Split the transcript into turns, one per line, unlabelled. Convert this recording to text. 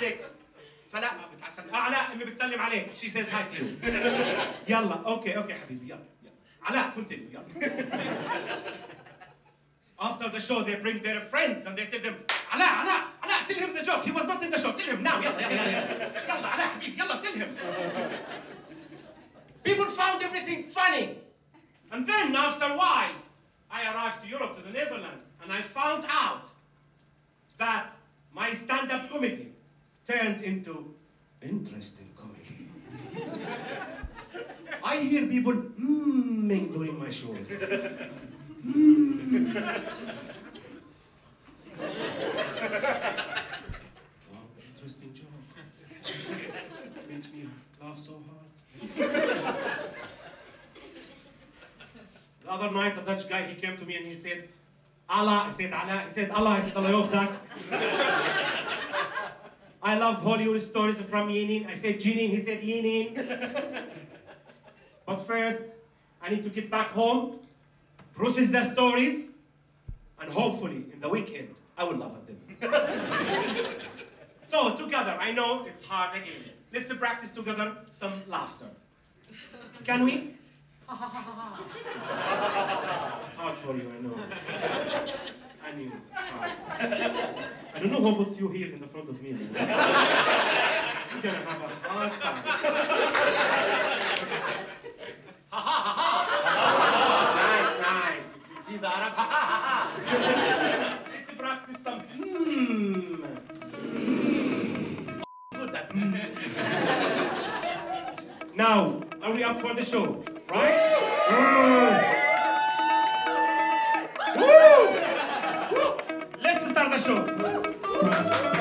لك. فلا بتعسل. علاء امي بتسلم عليك. She says hi to you. يلا اوكي حبيبي يلا. علاء continue يلا. After the show, they bring their friends and they tell them, علاء, tell him the joke. He was not in the show. Tell him now. يلا علاء حبيبي يلا tell him. People found everything funny. And then after a while, I arrived to Europe, to the Netherlands, and I found out that my stand-up comedy turned into interesting comedy. I hear people mmming during my shows. Wow, interesting joke. Makes me laugh so hard. The other night, a Dutch guy, he came to me and he said, Allah, I said, Allah, he said, Allah, I said, Allah يغدك. I love Hollywood stories from Yenin. I said, Jenin, he said, Yenin. But first, I need to get back home, process the stories, and hopefully, in the weekend, I will laugh at them. So, together, I know it's hard again. Let's practice together some laughter. Can we? It's hard for you, I know. I mean, it's hard. I don't know who put you here in the front of me. You're gonna have a hard time. Nice. See the Arab? Let's practice some. Good that. Now, are we up for the show? Right? Woo! Let's start the show.